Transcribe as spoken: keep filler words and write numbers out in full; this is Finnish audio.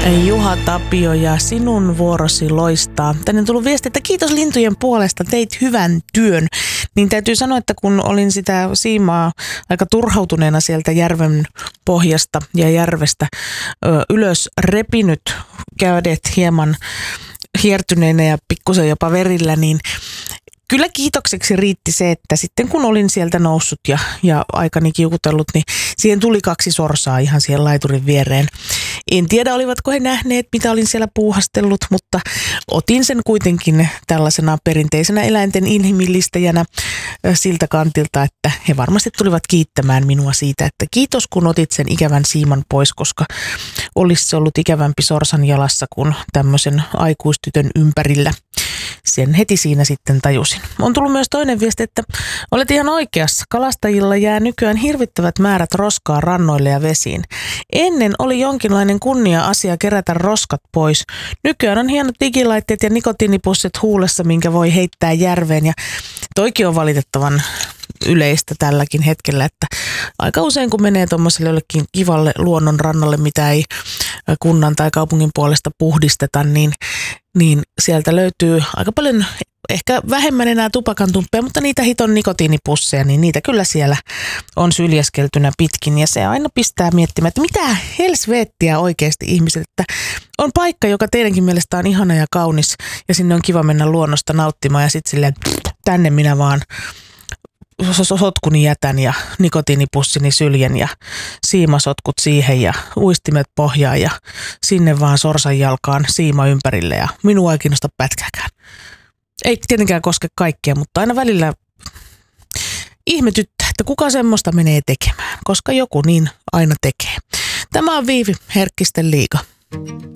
Juha Tapio ja sinun vuorosi loistaa. Tänne on tullut viesti, että kiitos lintujen puolesta, teit hyvän työn. Niin täytyy sanoa, että kun olin sitä siimaa aika turhautuneena sieltä järven pohjasta ja järvestä ö, ylös repinyt, kädet hieman hiertyneenä ja pikkusen jopa verillä, niin kyllä kiitokseksi riitti se, että sitten kun olin sieltä noussut ja, ja aikani kiukutellut, niin siihen tuli kaksi sorsaa ihan siihen laiturin viereen. En tiedä, olivatko he nähneet, mitä olin siellä puuhastellut, mutta otin sen kuitenkin tällaisena perinteisenä eläinten inhimillistäjänä siltä kantilta, että he varmasti tulivat kiittämään minua siitä, että kiitos kun otit sen ikävän siiman pois, koska olisi se ollut ikävämpi sorsan jalassa kuin tämmöisen aikuistytön ympärillä. Sen heti siinä sitten tajusin. On tullut myös toinen viesti, että olet ihan oikeassa. Kalastajilla jää nykyään hirvittävät määrät roskaa rannoille ja vesiin. Ennen oli jonkinlainen kunnia-asia kerätä roskat pois. Nykyään on hienot digilaitteet ja nikotiinipussit huulessa, minkä voi heittää järveen. Ja toikin on valitettavan yleistä tälläkin hetkellä, että aika usein kun menee tuommoiselle jollekin kivalle luonnon rannalle, mitä ei kunnan tai kaupungin puolesta puhdisteta, niin, niin sieltä löytyy aika paljon, ehkä vähemmän enää tupakantumppeja, mutta niitä hiton nikotiinipusseja, niin niitä kyllä siellä on syljeskeltynä pitkin. Ja se aina pistää miettimään, että mitä helsveettiä oikeasti ihmiset, että on paikka, joka teidänkin mielestä on ihana ja kaunis ja sinne on kiva mennä luonnosta nauttimaan ja sitten silleen tänne minä vaan sotkuni jätän ja nikotiinipussini syljen ja siimasotkut siihen ja uistimet pohjaan ja sinne vaan sorsan jalkaan siima ympärille ja minua ei kiinnosta pätkääkään. Ei tietenkään koske kaikkea, mutta aina välillä ihmetyttää, että kuka semmoista menee tekemään, koska joku niin aina tekee. Tämä on Viivi, Herkkisten liiga.